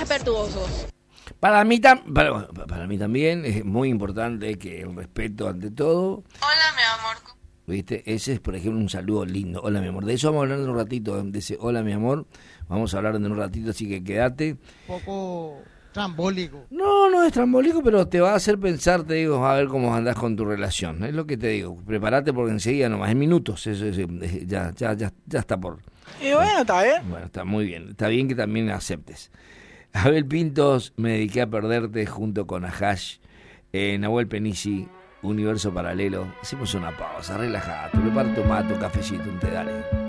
respetuosos. Para mí también es muy importante que el respeto ante todo. Hola, mi amor. ¿Viste? Ese es, por ejemplo, un saludo lindo. Hola, mi amor. De eso vamos a hablar en un ratito. De ese hola, mi amor. Vamos a hablar en un ratito, así que quédate. Un poco trambólico. No es trambólico, pero te va a hacer pensar, te digo, a ver cómo andás con tu relación. Es lo que te digo. Prepárate porque enseguida, nomás en minutos, ya está por... Y bueno, está bien. Bueno, está muy bien. Está bien que también aceptes. Abel Pintos, me dediqué a perderte junto con Ajash, Nahuel Penisi, Universo Paralelo. Hacemos una pausa, relajate, prepara tu mate, un cafecito, un té, dale.